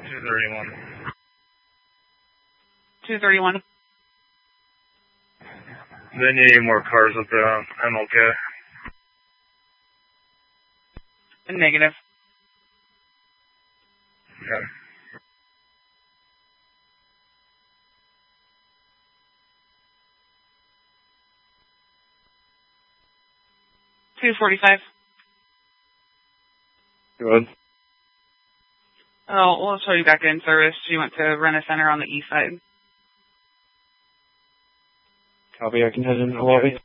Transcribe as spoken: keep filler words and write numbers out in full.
two thirty-one. two thirty-one. They need more cars up there on M L K. Negative. Okay. two forty-five. Good. Oh, we'll show you back in service. She went to Rena Center on the east side. Copy, I can head in the lobby.